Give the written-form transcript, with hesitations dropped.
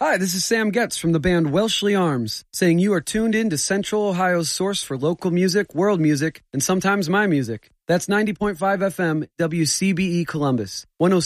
Hi, this is Sam Getz from the band Welshly Arms, saying you are tuned in to Central Ohio's source for local music, world music, and sometimes my music. That's 90.5 FM, WCBE Columbus,